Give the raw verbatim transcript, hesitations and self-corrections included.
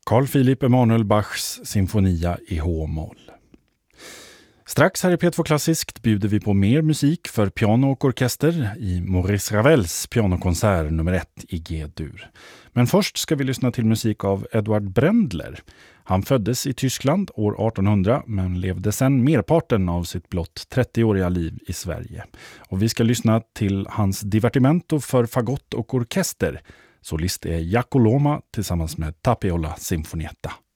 Carl Philipp Emanuel Bachs Sinfonia i H-moll. Strax här i P två Klassiskt bjuder vi på mer musik för piano och orkester i Maurice Ravels pianokonsert nummer ett i G-dur. Men först ska vi lyssna till musik av Edward Brändler. Han föddes i Tyskland år artonhundra men levde sedan merparten av sitt blott trettioåriga liv i Sverige. Och vi ska lyssna till hans divertimento för fagott och orkester. Solist är Jaakko Luoma tillsammans med Tapiola Sinfonietta.